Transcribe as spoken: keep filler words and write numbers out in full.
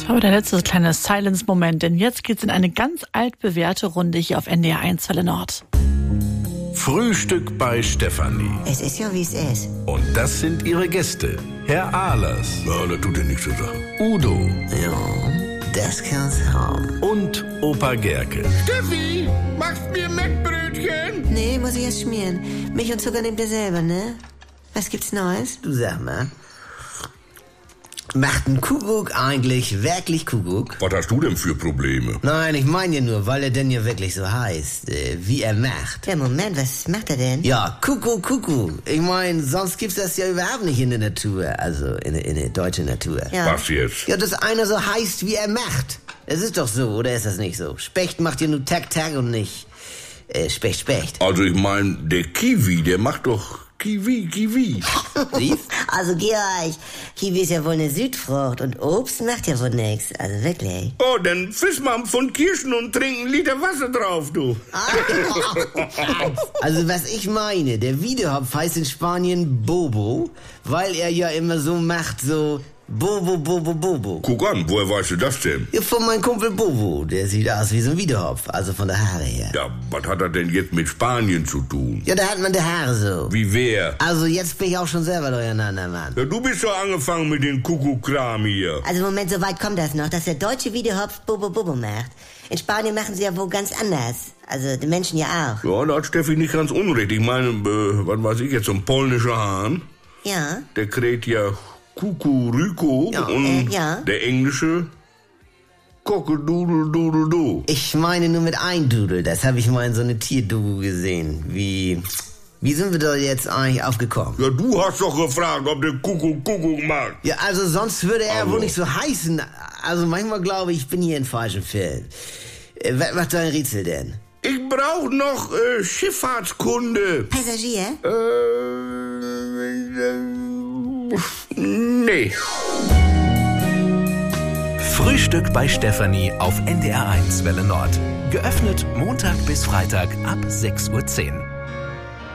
Das war aber der letzte kleine Silence-Moment, denn jetzt geht's in eine ganz altbewährte Runde hier auf N D R eins Welle Nord. Frühstück bei Stefanie. Es ist ja, wie es ist. Und das sind ihre Gäste. Herr Ahlers. Ja, das tut ja nichts zur Sache. Udo. Ja, das kann's haben. Und Opa Gerke. Steffi, machst mir Mettbrötchen? Nee, muss ich erst schmieren. Milch und Zucker nehmt ihr selber, ne? Was gibt's Neues? Du sag mal, macht ein Kuckuck eigentlich wirklich Kuckuck? Was hast du denn für Probleme? Nein, ich meine ja nur, weil er denn ja wirklich so heißt, äh, wie er macht. Ja, Moment, was macht er denn? Ja, Kuckuck, Kuckuck. Ich meine, sonst gibt's das ja überhaupt nicht in der Natur, also in, der- in der deutschen Natur. Ja. Was jetzt? Ja, dass einer so heißt, wie er macht. Es ist doch so, oder ist das nicht so? Specht macht ja nur Tak Tak und nicht äh, Specht Specht. Also ich meine, der Kiwi, der macht doch Kiwi, Kiwi. Siehst? Also, Georg, Kiwi ist ja wohl eine Südfrucht und Obst macht ja wohl nix. Also wirklich. Oh, dann friss mal von Kirschen und trink einen Liter Wasser drauf, du. Also was ich meine, der Wiedehopf heißt in Spanien Bobo, weil er ja immer so macht, so Bobo, Bobo, Bobo. Guck an, woher weißt du das denn? Ja, von meinem Kumpel Bobo, der sieht aus wie so ein Wiedehopf, also von der Haare her. Ja, was hat er denn jetzt mit Spanien zu tun? Ja, da hat man die Haare so. Wie wer? Also jetzt bin ich auch schon selber durcheinander, Mann. Ja, du bist doch angefangen mit dem Kuckuck-Kram hier. Also, Moment, so weit kommt das noch, dass der deutsche Wiedehopf Bobo Bobo macht. In Spanien machen sie ja wohl ganz anders. Also, die Menschen ja auch. Ja, da hat Steffi nicht ganz unrecht. Ich meine, äh, was weiß ich jetzt, so ein polnischer Hahn, Ja. der kräht ja Kukuriko Ja, und äh, ja. der englische Cockadoodle-Doodle-Do. Ich meine nur mit ein Dudel, das habe ich mal in so eine Tierdoku gesehen. Wie, wie sind wir da jetzt eigentlich aufgekommen? Ja, du hast doch gefragt, ob der Kuckuck Kuckuck mag. Ja, also sonst würde er Also. wohl nicht so heißen. Also manchmal glaube ich, ich bin hier in falschem Film. Äh, was macht dein Rätsel denn? Ich brauch noch äh, Schifffahrtskunde. Passagier? Äh, äh, nee. Frühstück bei Stefanie auf N D R eins Welle Nord. Geöffnet Montag bis Freitag ab sechs Uhr zehn.